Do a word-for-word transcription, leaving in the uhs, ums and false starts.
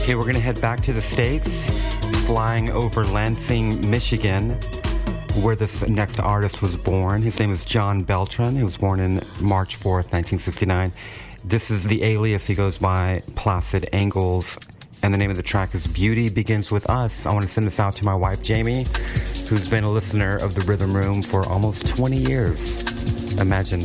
Okay, we're going to head back to the States, flying over Lansing, Michigan, where this next artist was born. His name is John Beltran. He was born in March fourth, nineteen sixty-nine. This is the alias. He goes by Placid Angles, and the name of the track is Beauty Begins With Us. I want to send this out to my wife, Jamie, who's been a listener of the Rhythm Room for almost twenty years. Imagine